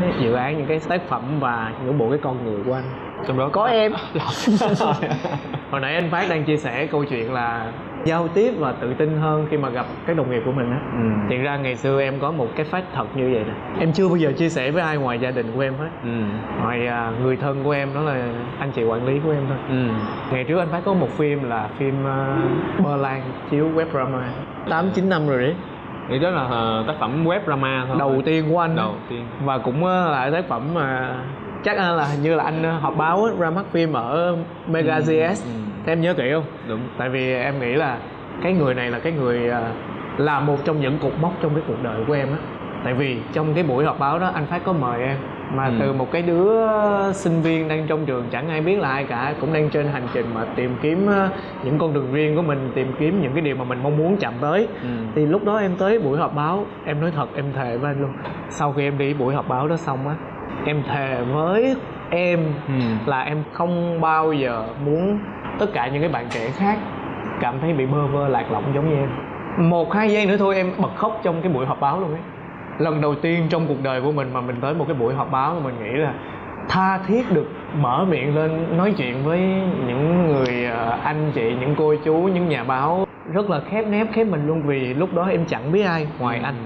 dự án, những cái tác phẩm và những bộ cái con người của anh. Trong đó có em. Hồi nãy anh Phát đang chia sẻ câu chuyện là giao tiếp và tự tin hơn khi mà gặp các đồng nghiệp của mình á. Thực ra ngày xưa em có một cái fact thật như vậy nè, em chưa bao giờ chia sẻ với ai ngoài gia đình của em hết. Ngoài người thân của em, đó là anh chị quản lý của em thôi. Ngày trước anh Phát có một phim là phim Bơ Lan, chiếu web drama 8-9 năm rồi đấy. Thì đó là tác phẩm web drama thôi, đầu tiên của anh. Đầu tiên. Và cũng là tác phẩm mà chắc là hình như là anh họp báo á, ra mắt phim ở Mega GS. Thế em nhớ kỹ không? Đúng. Tại vì em nghĩ là cái người này là cái người là một trong những cột mốc trong cái cuộc đời của em á. Tại vì trong cái buổi họp báo đó anh Phát có mời em, mà từ một cái đứa sinh viên đang trong trường chẳng ai biết là ai cả, cũng đang trên hành trình mà tìm kiếm những con đường riêng của mình, tìm kiếm những cái điều mà mình mong muốn chạm tới. Thì lúc đó em tới buổi họp báo, em nói thật, em thề với anh luôn, sau khi em đi buổi họp báo đó xong á, em thề với em là em không bao giờ muốn tất cả những cái bạn trẻ khác cảm thấy bị bơ vơ lạc lõng giống như em. 1-2 giây nữa thôi em bật khóc trong cái buổi họp báo luôn ấy. Lần đầu tiên trong cuộc đời của mình mà mình tới một cái buổi họp báo mà mình nghĩ là tha thiết được mở miệng lên nói chuyện với những người anh chị, những cô chú, những nhà báo rất là khép nép khép mình luôn. Vì lúc đó em chẳng biết ai ngoài anh,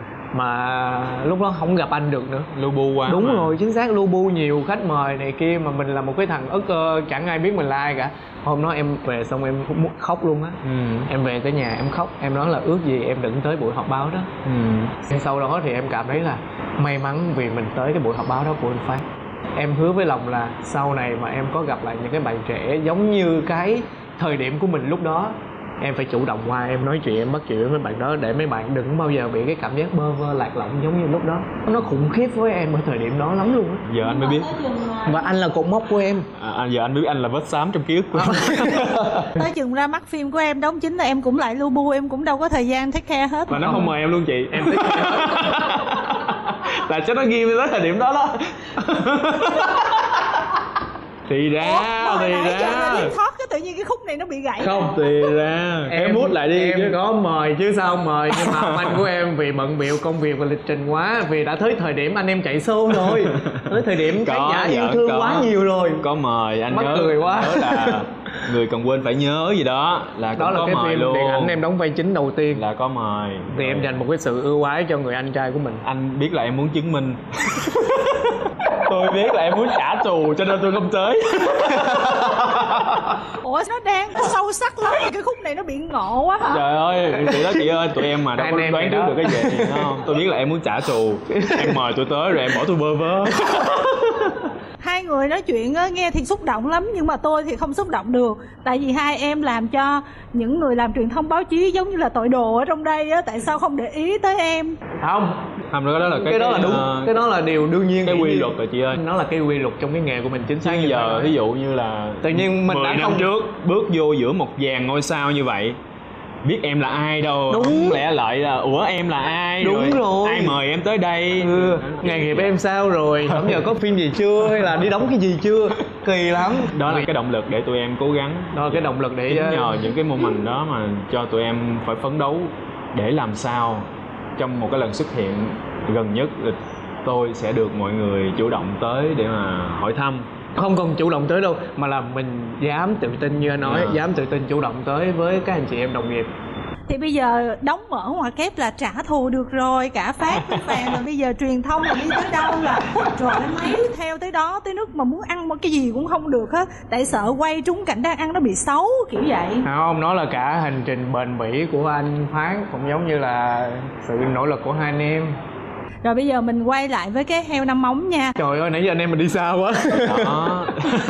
mà lúc đó không gặp anh được nữa, lu bu quá. Đúng mà. rồi, chính xác, lu bu nhiều khách mời này kia, mà mình là một cái thằng ức chẳng ai biết mình là ai cả. Hôm đó em về xong em khóc luôn á. Em về tới nhà em khóc, em nói là ước gì em đừng tới buổi họp báo đó. Sau đó thì em cảm thấy là may mắn vì mình tới cái buổi họp báo đó của anh Phát. Em hứa với lòng là sau này mà em có gặp lại những cái bạn trẻ giống như cái thời điểm của mình lúc đó, em phải chủ động qua em nói chuyện, em bắt chuyện với mấy bạn đó, để mấy bạn đừng bao giờ bị cái cảm giác bơ vơ lạc lõng giống như lúc đó. Nó khủng khiếp với em ở thời điểm đó lắm luôn á. Giờ anh mới biết. Và anh là cột mốc của em. Giờ anh biết anh là vết xám trong ký ức của em. Tới chừng ra mắt phim của em đóng chính là em cũng lại lu bu, em cũng đâu có thời gian take care hết. Và nó không mời em luôn chị, em thích là cho nó ghi tới thời điểm đó đó. Thì ra thoát cái tự nhiên cái khúc này nó bị gãy. Không, thì ra em mút lại đi. Em chứ có mời chứ sao không mời. Nhưng mà ông anh của em vì bận bịu công việc và lịch trình quá, vì đã tới thời điểm anh em chạy show rồi, tới thời điểm khán giả yêu thương quá nhiều rồi. Có mời anh, mắc cười quá. Nhớ là người cần quên phải nhớ gì đó, là đó là có cái mời phim luôn. điện ảnh em đóng vai chính đầu tiên, là có mời. Thì em dành một cái sự ưu ái cho người anh trai của mình. Anh biết là em muốn chứng minh. Tôi biết là em muốn trả thù cho nên tôi không tới. Ủa nó đang sâu sắc lắm, cái khúc này nó bị ngộ quá hả? Trời ơi, chị đó chị ơi, tụi em mà đâu có đoán trước được cái gì, đúng không? Tôi biết là em muốn trả thù, em mời tôi tới rồi em bỏ tôi bơ vơ. Hai người nói chuyện á, nghe thì xúc động lắm, nhưng mà tôi thì không xúc động được. Tại vì hai em làm cho những người làm truyền thông báo chí giống như là tội đồ ở trong đây á. Tại sao không để ý tới em? Không, đó là cái đó là đúng, cái đó là điều đương nhiên, cái quy luật rồi chị ơi. Nó là cái quy luật trong cái nghề của mình, chính xác. Bây giờ ví dụ như là tự nhiên mình 10 đã năm không trước bước vô giữa một dàn ngôi sao như vậy, biết em là ai đâu. Đúng. Không lẽ lại là ủa em là ai? Đúng rồi. Ai mời em tới đây? Nghề nghiệp em sao rồi? Hôm giờ có phim gì chưa? Hay là đi đóng cái gì chưa? Kỳ lắm. Đó là cái động lực để tụi em cố gắng. Đó là cái động lực để chính nhờ những cái moment đó mà cho tụi em phải phấn đấu để làm sao trong một cái lần xuất hiện gần nhất tôi sẽ được mọi người chủ động tới để mà hỏi thăm. Không còn chủ động tới đâu, mà là mình dám tự tin như anh nói, dám tự tin chủ động tới với các anh chị em đồng nghiệp. Thì bây giờ đóng mở ngoặc kép là trả thù được rồi, cả Phát với Vàng rồi, bây giờ truyền thông là đi tới đâu là rồi mấy theo tới đó, tới nước mà muốn ăn một cái gì cũng không được hết, tại sợ quay trúng cảnh đang ăn nó bị xấu kiểu vậy. Không, nó là cả hành trình bền bỉ của anh Phát, cũng giống như là sự nỗ lực của hai anh em. Rồi bây giờ mình quay lại với cái heo 5 móng nha. Trời ơi, nãy giờ anh em mình đi xa quá. Đó.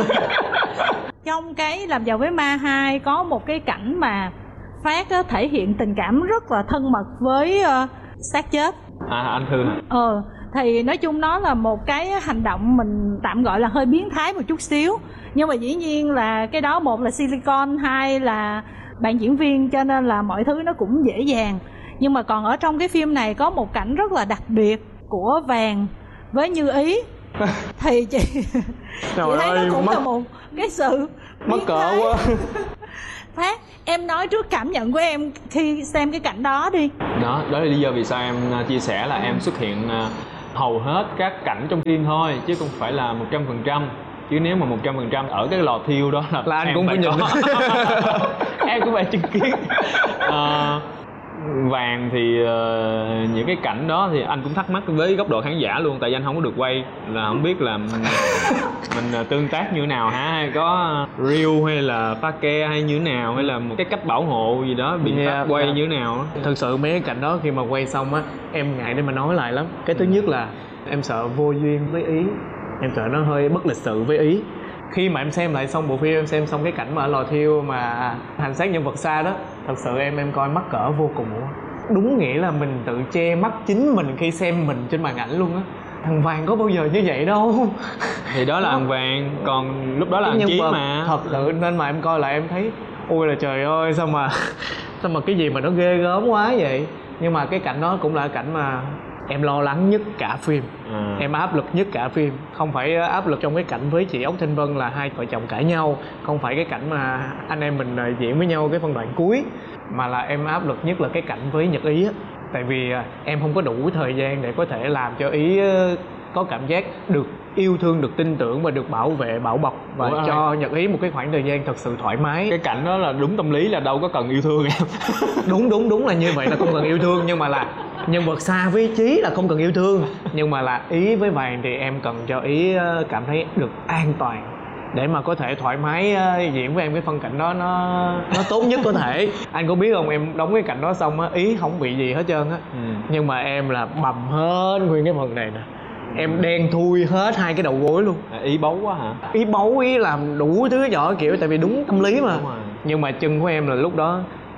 Trong cái Làm Giàu với Ma 2 có một cái cảnh mà Phát thể hiện tình cảm rất là thân mật với xác chết. Anh Thư hả? Thì nói chung nó là một cái hành động mình tạm gọi là hơi biến thái một chút xíu. Nhưng mà dĩ nhiên là cái đó, một là silicon, hai là bạn diễn viên, cho nên là mọi thứ nó cũng dễ dàng. Nhưng mà còn ở trong cái phim này có một cảnh rất là đặc biệt của Vàng với Như Ý. Thì chị thấy nó cũng là một cái sự mắc cỡ quá. Phát, em nói trước cảm nhận của em khi xem cái cảnh đó đi. Đó là lý do vì sao em chia sẻ là em xuất hiện hầu hết các cảnh trong phim thôi chứ không phải là 100%. Chứ nếu mà 100% ở cái lò thiêu đó là anh cũng phải nhìn em cũng phải chứng kiến. Vàng thì những cái cảnh đó thì anh cũng thắc mắc với góc độ khán giả luôn, tại vì anh không có được quay, là không biết là mình tương tác như thế nào hả, hay có reel hay là pha ke hay như thế nào, hay là một cái cách bảo hộ gì đó, biện pháp quay như thế nào. Thực sự mấy cái cảnh đó khi mà quay xong á, em ngại để mà nói lại lắm. Cái thứ nhất là em sợ vô duyên với Ý, em sợ nó hơi bất lịch sự với Ý. Khi mà em xem lại xong bộ phim, em xem xong cái cảnh mà ở lò thiêu mà hành xác nhân vật Sa đó, thật sự em coi mắc cỡ vô cùng luôn. Đúng nghĩa là mình tự che mắt chính mình khi xem mình trên màn ảnh luôn á. Thằng Vàng có bao giờ như vậy đâu. Thì đó là thằng Vàng, còn lúc đó là thằng Chí mà. Thật sự nên mà em coi lại em thấy ôi là trời ơi, sao mà cái gì mà nó ghê gớm quá vậy. Nhưng mà cái cảnh đó cũng là cảnh mà em lo lắng nhất cả phim. Em áp lực nhất cả phim. Không phải áp lực trong cái cảnh với chị Ốc Thanh Vân là hai vợ chồng cãi nhau, không phải cái cảnh mà anh em mình diễn với nhau cái phân đoạn cuối, mà là em áp lực nhất là cái cảnh với Nhật Ý á. Tại vì em không có đủ thời gian để có thể làm cho Ý có cảm giác được yêu thương, được tin tưởng và được bảo vệ, bảo bọc, và cho Nhật Ý một cái khoảng thời gian thật sự thoải mái. Cái cảnh đó là đúng tâm lý, là đâu có cần yêu thương em. Đúng là như vậy, là không cần yêu thương. Nhưng mà là nhân vật Sa với Chí là không cần yêu thương, nhưng mà là Ý với Vàng thì em cần cho Ý cảm thấy được an toàn để mà có thể thoải mái diễn với em cái phân cảnh đó nó tốt nhất có thể. Anh có biết không, em đóng cái cảnh đó xong á, Ý không bị gì hết trơn á. Nhưng mà em là bầm hết nguyên cái phần này nè, em đen thui hết hai cái đầu gối luôn. Ý bấu quá hả? Ý bấu, Ý làm đủ thứ nhỏ kiểu, tại vì đúng tâm lý mà. Nhưng mà chân của em là lúc đó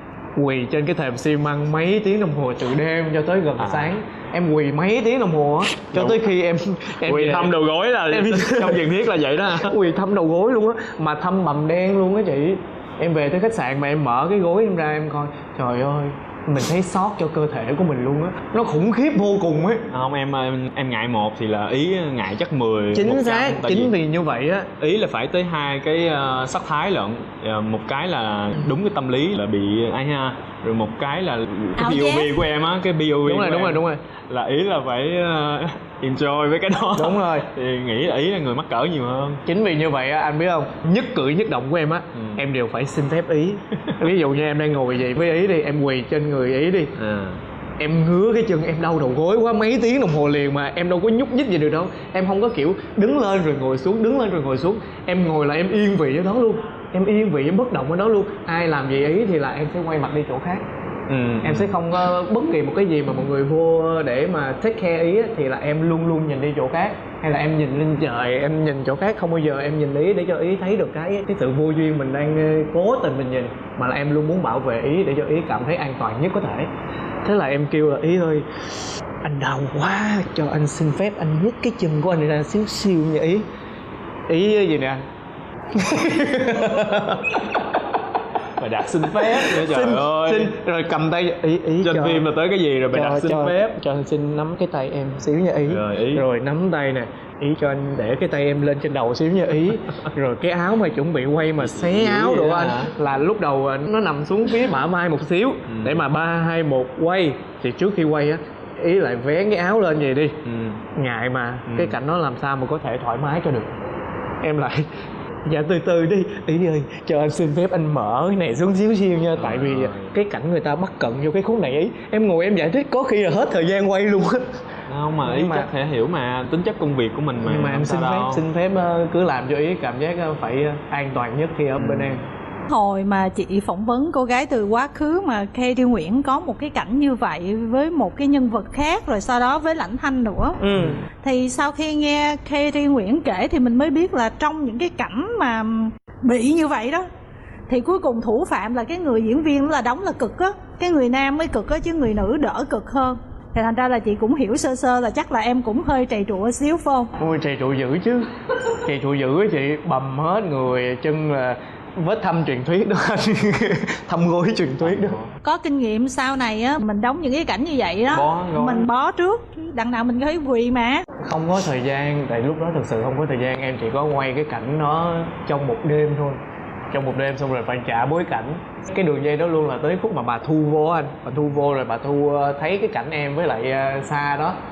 quỳ trên cái thềm xi măng mấy tiếng đồng hồ từ đêm cho tới gần sáng. Em quỳ mấy tiếng đồng hồ á, cho tới khi em quỳ thăm đầu gối là trong truyền thuyết là vậy đó. Quỳ thăm đầu gối luôn á, mà thăm bầm đen luôn á chị. Em về tới khách sạn mà em mở cái gối em ra em coi, trời ơi, mình thấy xót cho cơ thể của mình luôn á, nó khủng khiếp vô cùng ấy. Không, em ngại một thì là Ý ngại chắc 10. Chính xác, chính vì như vậy á, Ý là phải tới hai cái sắc thái lận. Một cái là đúng cái tâm lý là bị ấy ha, rồi một cái là cái POV của em á, cái POV đúng rồi là Ý là phải enjoy với cái đó. Đúng rồi, thì nghĩ là Ý là người mắc cỡ nhiều hơn. Chính vì như vậy á, anh biết không, nhất cử nhất động của em á, em đều phải xin phép Ý. Ví dụ như em đang ngồi vậy với Ý đi, em quỳ trên người Ý đi, em ngứa cái chân, em đau đầu gối quá mấy tiếng đồng hồ liền mà em đâu có nhúc nhích gì được đâu. Em không có kiểu đứng lên rồi ngồi xuống, đứng lên rồi ngồi xuống. Em ngồi là em yên vị ở đó luôn, em yên vị, em bất động ở đó luôn. Ai làm gì Ý thì là em sẽ quay mặt đi chỗ khác. Em sẽ không có bất kỳ một cái gì mà mọi người vô để mà take care Ý á, thì là em luôn luôn nhìn đi chỗ khác, hay là em nhìn lên trời, em nhìn chỗ khác, không bao giờ em nhìn Ý để cho Ý thấy được cái sự vô duyên mình đang cố tình mình nhìn, mà là em luôn muốn bảo vệ Ý để cho Ý cảm thấy an toàn nhất có thể. Thế là em kêu là Ý ơi, anh đau quá, cho anh xin phép anh nhấc cái chân của anh ra xíu xíu nha Ý. Ý gì nè anh? Bà đặt xin phép nữa, trời ơi. Xin rồi cầm tay Ý trên phim là tới cái gì rồi bà đặt xin phép. Cho anh xin nắm cái tay em xíu nha Ý. Rồi nắm tay nè, Ý cho anh để cái tay em lên trên đầu xíu nha Ý. Rồi cái áo mà chuẩn bị quay mà xé áo đồ anh là lúc đầu nó nằm xuống phía bả vai một xíu, để mà 3, 2, 1 quay. Thì trước khi quay á, Ý lại vén cái áo lên vậy đi. Ngại mà cái cảnh đó làm sao mà có thể thoải mái cho được. Em lại dạ từ từ đi Ý ơi, cho anh xin phép anh mở cái này xuống xíu xíu nha. Tại vì cái cảnh người ta bắt cận vô cái khúc này Ý, em ngồi em giải thích có khi là hết thời gian quay luôn á. Không mà Ý chắc thể hiểu mà, tính chất công việc của mình mà. Nhưng mà em xin phép cứ làm cho Ý cảm giác phải an toàn nhất khi ở bên em. Hồi mà chị phỏng vấn cô gái từ quá khứ mà Katie Nguyễn có một cái cảnh như vậy với một cái nhân vật khác, rồi sau đó với Lãnh Thanh nữa. Thì sau khi nghe Katie Nguyễn kể thì mình mới biết là trong những cái cảnh mà bị như vậy đó, thì cuối cùng thủ phạm là cái người diễn viên là đóng là cực á, cái người nam mới cực á, chứ người nữ đỡ cực hơn. Thì thành ra là chị cũng hiểu sơ sơ là chắc là em cũng hơi trầy trụa xíu phải không? Ôi trầy trụa dữ chứ. Trầy trụa dữ á chị, bầm hết người, chân là vết thăm truyền thuyết đó. Thăm gối truyền thuyết đó. Có kinh nghiệm sau này á, mình đóng những cái cảnh như vậy đó, mình bó trước, đằng nào mình có thấy quỳ mà. Không có thời gian, tại lúc đó thực sự không có thời gian. Em chỉ có quay cái cảnh nó trong một đêm thôi. Trong một đêm xong rồi phải trả bối cảnh. Cái đường dây đó luôn là tới khúc mà bà Thu vô anh. Bà Thu vô rồi bà Thu thấy cái cảnh em với lại Sa đó.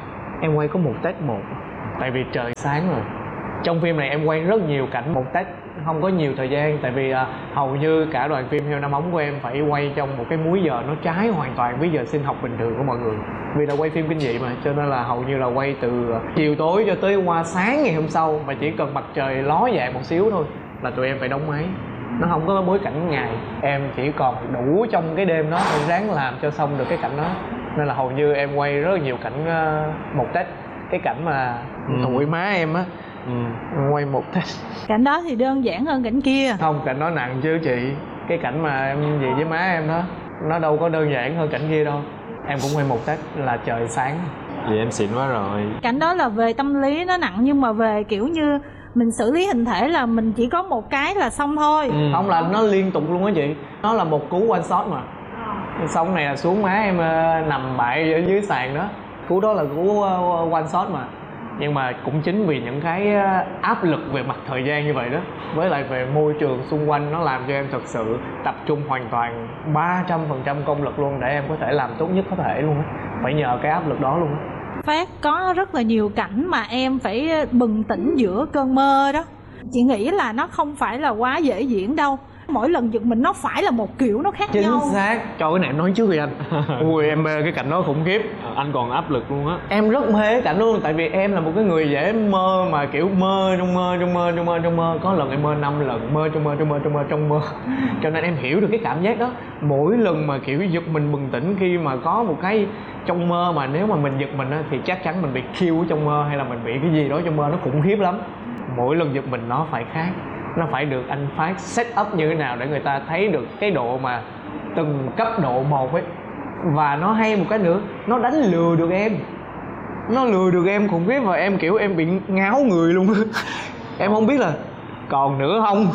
Em quay có một take một, tại vì trời sáng rồi. Trong phim này em quay rất nhiều cảnh một take, không có nhiều thời gian. Tại vì hầu như cả đoàn phim Heo Năm Ống của em phải quay trong một cái múi giờ nó trái hoàn toàn với giờ sinh học bình thường của mọi người. Vì là quay phim kinh dị mà, cho nên là hầu như là quay từ chiều tối cho tới qua sáng ngày hôm sau. Mà chỉ cần mặt trời ló dạng một xíu thôi là tụi em phải đóng máy. Nó không có bối cảnh ngày. Em chỉ còn đủ trong cái đêm đó, em ráng làm cho xong được cái cảnh đó. Nên là hầu như em quay rất là nhiều cảnh một take. Cái cảnh mà tuổi má em á, quay một take. Cảnh đó thì đơn giản hơn cảnh kia. Không, cảnh đó nặng chứ chị. Cái cảnh mà em gì với má em đó, nó đâu có đơn giản hơn cảnh kia đâu. Em cũng quay một take là trời sáng. Vậy em xịn quá rồi. Cảnh đó là về tâm lý nó nặng, nhưng mà về kiểu như mình xử lý hình thể là mình chỉ có một cái là xong thôi. Không, là nó liên tục luôn á chị. Nó là một cú one shot mà. Xong này là xuống má em nằm bại ở dưới sàn đó. Cú đó là cú one shot mà. Nhưng mà cũng chính vì những cái áp lực về mặt thời gian như vậy đó, với lại về môi trường xung quanh, nó làm cho em thật sự tập trung hoàn toàn 300% công lực luôn để em có thể làm tốt nhất có thể luôn á. Phải nhờ cái áp lực đó luôn á. Phát có rất là nhiều cảnh mà em phải bừng tỉnh giữa cơn mơ đó. Chị nghĩ là nó không phải là quá dễ diễn đâu. Mỗi lần giật mình nó phải là một kiểu, nó khác nhau. Chính xác. Cho cái này em nói trước đi anh. Ui, em mê cái cảnh đó khủng khiếp. Anh còn áp lực luôn á. Em rất mê cái cảnh luôn. Tại vì em là một cái người dễ mơ, mà kiểu mơ trong mơ. Có lần em mơ 5 lần, mơ trong mơ. Cho nên em hiểu được cái cảm giác đó. Mỗi lần mà kiểu giật mình bừng tỉnh khi mà có một cái trong mơ, mà nếu mà mình giật mình á, thì chắc chắn mình bị kill ở trong mơ, hay là mình bị cái gì đó trong mơ, nó khủng khiếp lắm. Mỗi lần giật mình nó phải khác. Nó phải được anh Phát set up như thế nào để người ta thấy được cái độ mà từng cấp độ một ấy. Và nó hay một cái nữa, nó đánh lừa được em. Nó lừa được em khủng khiếp, và em kiểu em bị ngáo người luôn. Em không biết là còn nữa không.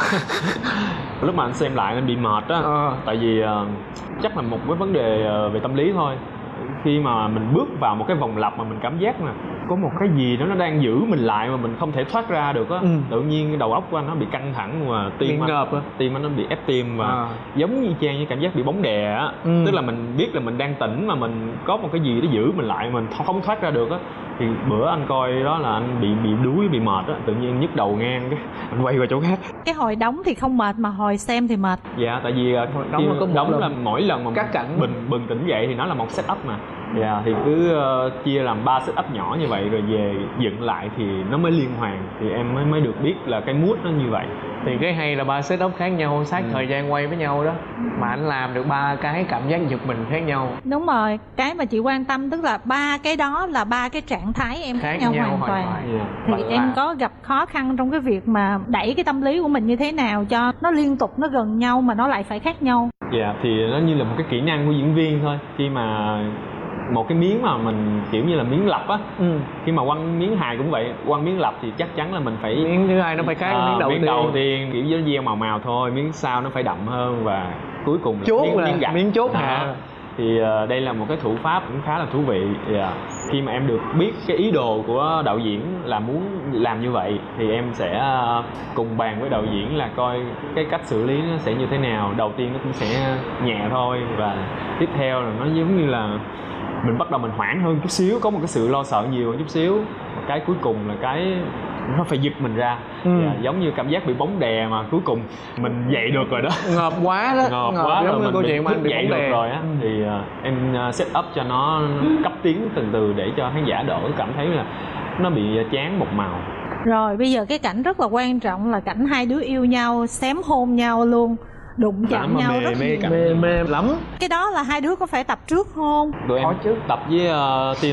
Lúc mà anh xem lại anh bị mệt á. Tại vì chắc là một cái vấn đề về tâm lý thôi. Khi mà mình bước vào một cái vòng lặp mà mình cảm giác là có một cái gì đó nó đang giữ mình lại mà mình không thể thoát ra được á. Tự nhiên đầu óc của anh nó bị căng thẳng và tim anh nó bị ép tim, và giống như chang như cảm giác bị bóng đè á. Tức là mình biết là mình đang tỉnh mà mình có một cái gì đó giữ mình lại, mình không thoát ra được á. Thì bữa anh coi đó là anh bị đuối, bị mệt á, tự nhiên nhức đầu ngang cái anh quay qua chỗ khác. Cái hồi đóng thì không mệt, mà hồi xem thì mệt. Dạ, tại vì đóng là mỗi lần mà các cảnh bừng tỉnh dậy thì nó là một setup mà. Dạ, thì cứ chia làm 3 setup nhỏ như vậy rồi về dựng lại thì nó mới liên hoàn, thì em mới được biết là cái mood nó như vậy. Thì cái hay là 3 setup khác nhau, sát thời gian quay với nhau đó, mà anh làm được 3 cái cảm giác giật mình khác nhau. Đúng rồi, cái mà chị quan tâm tức là 3 cái đó là 3 cái trạng thái em khác nhau hoàn toàn. Thì em có gặp khó khăn trong cái việc mà đẩy cái tâm lý của mình như thế nào cho nó liên tục, nó gần nhau mà nó lại phải khác nhau? Dạ, thì nó như là một cái kỹ năng của diễn viên thôi. Khi mà một cái miếng mà mình kiểu như là miếng lặp á, khi mà quăng miếng hài cũng vậy, quăng miếng lặp thì chắc chắn là mình phải miếng thứ hai nó phải khác miếng đầu tiên kiểu với gieo màu thôi, miếng sau nó phải đậm hơn, và cuối cùng là chốt miếng gạch, miếng chốt hả? Thì đây là một cái thủ pháp cũng khá là thú vị. Khi mà em được biết cái ý đồ của đạo diễn là muốn làm như vậy thì em sẽ cùng bàn với đạo diễn là coi cái cách xử lý nó sẽ như thế nào. Đầu tiên nó cũng sẽ nhẹ thôi, và tiếp theo là nó giống như là mình bắt đầu mình hoảng hơn chút xíu, có một cái sự lo sợ nhiều hơn chút xíu. Cái cuối cùng là cái nó phải giật mình ra. Giống như cảm giác bị bóng đè mà cuối cùng mình dậy được rồi đó. Ngợp quá đó, ngợp quá giống rồi, như câu chuyện mà anh bị dậy bóng đè được rồi á. Thì em set up cho nó cấp tiến từ từ để cho khán giả đỡ cảm thấy là nó bị chán một màu. Rồi bây giờ cái cảnh rất là quan trọng là cảnh hai đứa yêu nhau, xém hôn nhau luôn, đụng chạm nhau rất nhiều. Mê lắm. Cái đó là hai đứa có phải tập trước không? Tụi em tập với team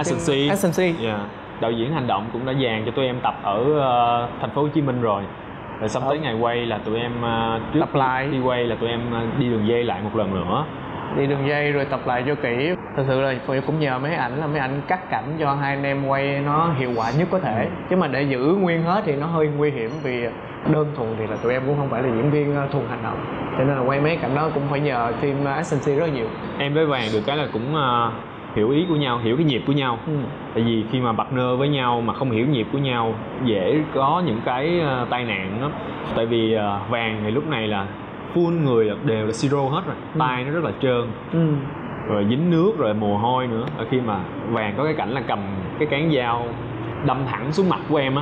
Agency. Yeah. Đạo diễn hành động cũng đã dàn cho tụi em tập ở thành phố Hồ Chí Minh rồi. Rồi xong tới ngày quay là tụi em trước tập lại. Đi quay là tụi em đi đường dây lại một lần nữa. Đi đường dây rồi tập lại cho kỹ. Thật sự là cũng nhờ mấy ảnh là mấy ảnh cắt cảnh cho hai anh em quay nó hiệu quả nhất có thể. Chứ mà để giữ nguyên hết thì nó hơi nguy hiểm, vì đơn thuần thì là tụi em cũng không phải là diễn viên thuần hành động, cho nên là quay mấy cảnh đó cũng phải nhờ team Agency rất nhiều. Em với Vàng được cái là cũng hiểu ý của nhau, hiểu cái nhịp của nhau. Tại vì khi mà partner với nhau mà không hiểu nhịp của nhau dễ có những cái tai nạn đó. Tại vì Vàng thì lúc này là full người đều là siro hết rồi, tay nó rất là trơn, rồi dính nước rồi mồ hôi nữa. Ở khi mà Vàng có cái cảnh là cầm cái cán dao đâm thẳng xuống mặt của em á.